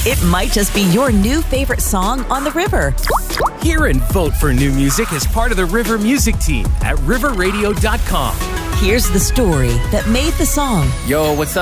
It might just be your new favorite song on the river. Hear and vote for new music as part of the River Music Team at riverradio.com. Here's the story that made the song. Yo, what's up?